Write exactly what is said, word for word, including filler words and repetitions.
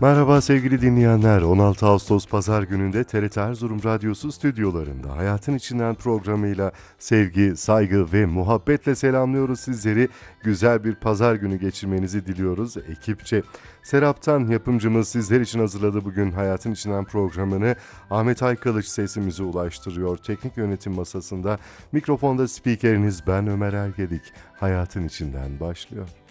Merhaba sevgili dinleyenler. on altı Ağustos Pazar gününde T R T Erzurum Radyosu stüdyolarında Hayatın İçinden programıyla sevgi, saygı ve muhabbetle selamlıyoruz sizleri. Güzel bir pazar günü geçirmenizi diliyoruz ekipçe. Serap'tan yapımcımız sizler için hazırladı bugün Hayatın İçinden programını. Ahmet Aykılıç sesimizi ulaştırıyor. Teknik yönetim masasında mikrofonda spikeriniz ben Ömer Ergedik. Hayatın İçinden başlıyor.